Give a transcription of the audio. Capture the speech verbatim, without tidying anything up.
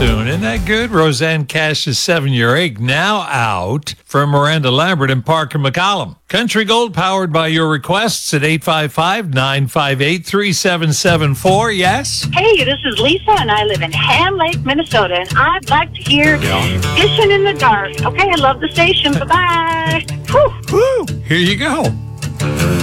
tune. Isn't that good? Roseanne Cash's seven-year ache now out from Miranda Lambert and Parker McCollum. Country Gold powered by your requests at eight five five, nine five eight, three seven seven four. Yes? Hey, this is Lisa, and I live in Ham Lake, Minnesota, and I'd like to hear Fishing in the Dark. Okay, I love the station. Bye-bye. Whew. Woo! Here you go.